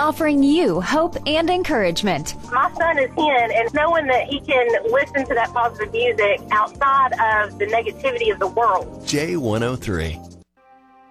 offering you hope and encouragement. My son is 10, and knowing that he can listen to that positive music outside of the negativity of the world. J103.